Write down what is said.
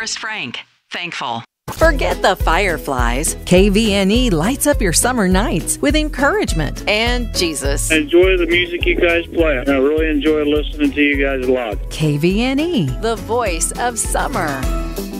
Forrest Frank. Thankful. Forget the fireflies. KVNE lights up your summer nights with encouragement and Jesus. I enjoy the music you guys play. I really enjoy listening to you guys a lot. KVNE, the voice of summer.